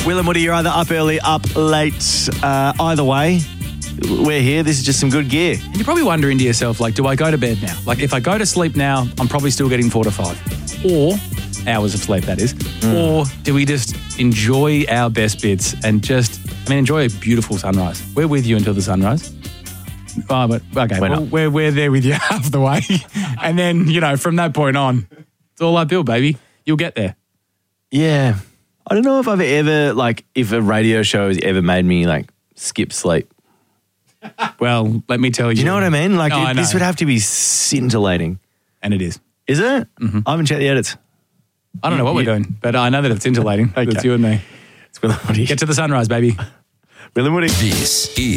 Will and Woody, you're either up early, up late. Either way, we're here. This is just some good gear. And you're probably wondering to yourself, like, do I go to bed now? Like, if I go to sleep now, I'm probably still getting 4 to 5. Or hours of sleep, that is. Or do we just enjoy our best bits and just, enjoy a beautiful sunrise? We're with you until the sunrise. Oh, but okay, we're there with you half the way. And then, from that point on, it's all uphill, baby. You'll get there. Yeah. I don't know if I've ever, if a radio show has ever made me, skip sleep. Well, let me tell you. Do you know what I mean? This would have to be scintillating. And it is. Is it? Mm-hmm. I haven't checked the edits. I don't know what we're doing, but I know that it's scintillating. Okay. It's you and me. It's Will and Woody. Get to the sunrise, baby. Will and Woody. This is